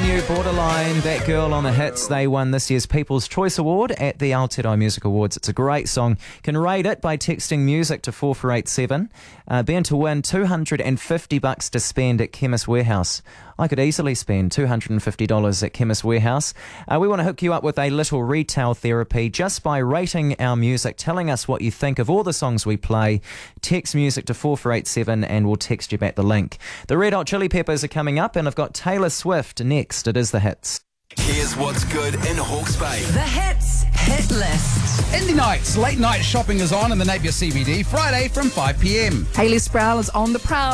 brand new Borderline, That Girl on the Hits. They won this year's People's Choice Award at the Aotearoa Music Awards. It's a great song. You can rate it by texting music to 4487. Be to win $250 to spend at Chemist Warehouse. I could easily spend $250 at Chemist Warehouse. We want to hook you up with a little retail therapy just by rating our music, telling us what you think of all the songs we play. Text music to 4487 and we'll text you back the link. The Red Hot Chili Peppers are coming up, and I've got Taylor Swift next. It is The Hits. Here's what's good in Hawke's Bay. The Hits Hit List. Indie Nights, late night shopping is on in the Napier CBD, Friday from 5 p.m. Hayley Sproul is on the prowl.